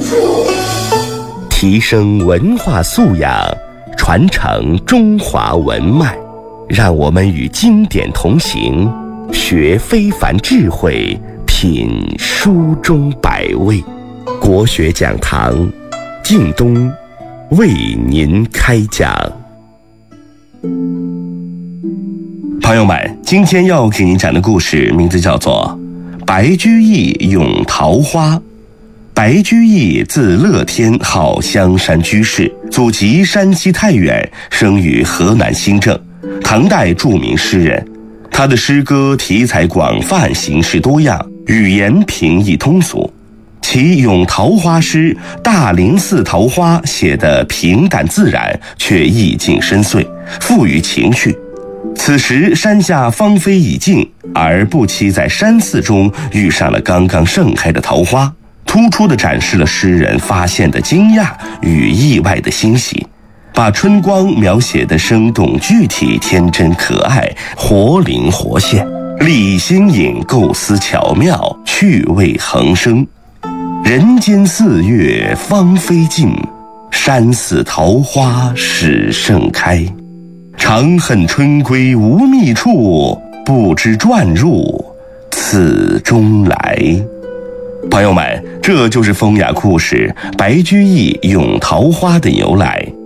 提升文化素养，传承中华文脉，让我们与经典同行，学非凡智慧，品书中百味。国学讲堂，晋东为您开讲。朋友们，今天要给您讲的故事名字叫做白居易咏桃花。白居易字乐天，号香山居士，祖籍山西太原，生于河南新郑，唐代著名诗人。他的诗歌题材广泛，形式多样，语言平易通俗。其咏桃花诗《大林寺桃花》写得平淡自然，却意境深邃，富于情趣。此时山下芳菲已尽，而不期在山寺中遇上了刚刚盛开的桃花，突出地展示了诗人发现的惊讶与意外的欣喜，把春光描写得生动具体，天真可爱，活灵活现，立意新颖，构思巧妙，趣味横生。人间四月芳菲尽，山寺桃花始盛开。长恨春归无觅处，不知转入此中来。朋友们，这就是风雅故事白居易咏桃花的由来。